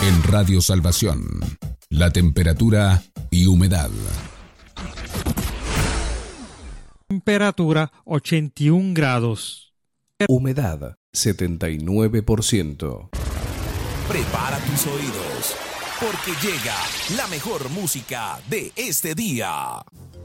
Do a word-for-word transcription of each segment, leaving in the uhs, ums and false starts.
En Radio Salvación, la temperatura y humedad. Temperatura ochenta y un grados. Humedad setenta y nueve por ciento. Prepara tus oídos, porque llega la mejor música de este día.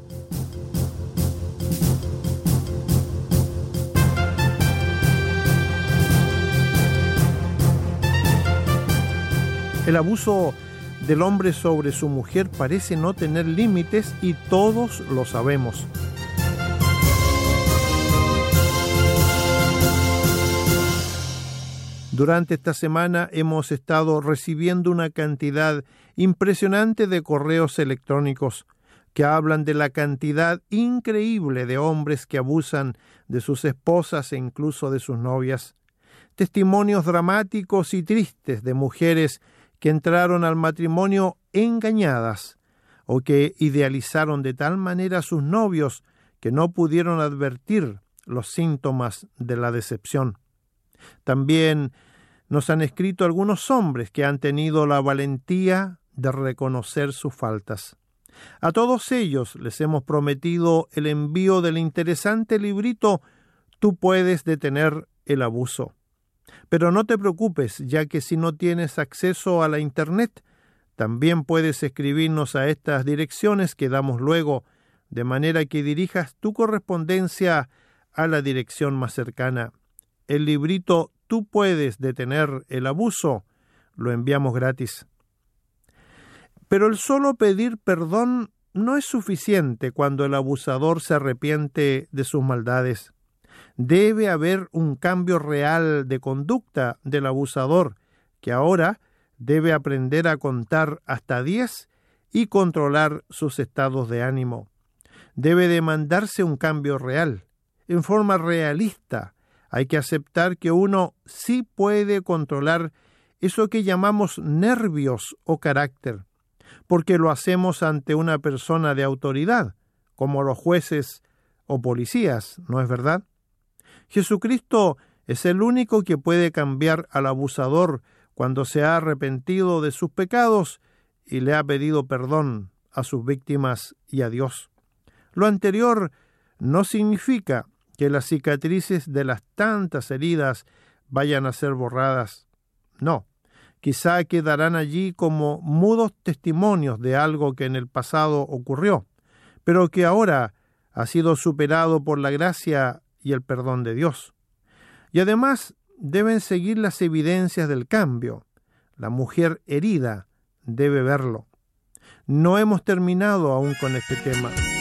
El abuso del hombre sobre su mujer parece no tener límites y todos lo sabemos. Durante esta semana hemos estado recibiendo una cantidad impresionante de correos electrónicos que hablan de la cantidad increíble de hombres que abusan de sus esposas e incluso de sus novias. Testimonios dramáticos y tristes de mujeres que entraron al matrimonio engañadas o que idealizaron de tal manera a sus novios que no pudieron advertir los síntomas de la decepción. También nos han escrito algunos hombres que han tenido la valentía de reconocer sus faltas. A todos ellos les hemos prometido el envío del interesante librito Tú puedes detener el abuso. Pero no te preocupes, ya que si no tienes acceso a la internet, también puedes escribirnos a estas direcciones que damos luego, de manera que dirijas tu correspondencia a la dirección más cercana. El librito Tú puedes detener el abuso lo enviamos gratis. Pero el solo pedir perdón no es suficiente cuando el abusador se arrepiente de sus maldades. Debe haber un cambio real de conducta del abusador, que ahora debe aprender a contar hasta diez y controlar sus estados de ánimo. Debe demandarse un cambio real, en forma realista. Hay que aceptar que uno sí puede controlar eso que llamamos nervios o carácter, porque lo hacemos ante una persona de autoridad, como los jueces o policías, ¿no es verdad? Jesucristo es el único que puede cambiar al abusador cuando se ha arrepentido de sus pecados y le ha pedido perdón a sus víctimas y a Dios. Lo anterior no significa que las cicatrices de las tantas heridas vayan a ser borradas. No, quizá quedarán allí como mudos testimonios de algo que en el pasado ocurrió, pero que ahora ha sido superado por la gracia y el perdón de Dios. Y además deben seguir las evidencias del cambio. La mujer herida debe verlo. No hemos terminado aún con este tema.